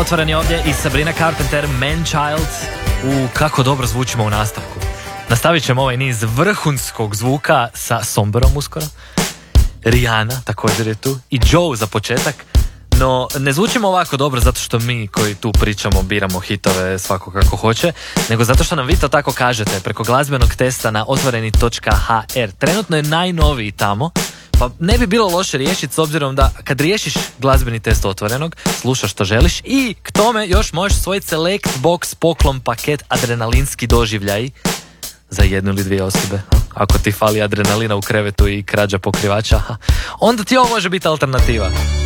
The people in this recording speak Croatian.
Otvoreni ovdje i Sabrina Carpenter, Man Child. Kako dobro zvučimo u nastavku. Nastavit ćemo ovaj niz vrhunskog zvuka sa Somberom uskoro. Rihanna također je tu. I Joe za početak. No, ne zvučimo ovako dobro zato što mi koji tu pričamo biramo hitove svako kako hoće, nego zato što nam vi to tako kažete preko glazbenog testa na otvoreni.hr. Trenutno je najnoviji tamo, pa ne bi bilo loše riješiti s obzirom da kad riješiš glazbeni test Otvorenog, slušaš što želiš i k tome još možeš svoj Select Box poklon paket adrenalinski doživljaj za 1 ili 2 osobe. Ako ti fali adrenalina u krevetu i krađa pokrivača, onda ti ovo može biti alternativa.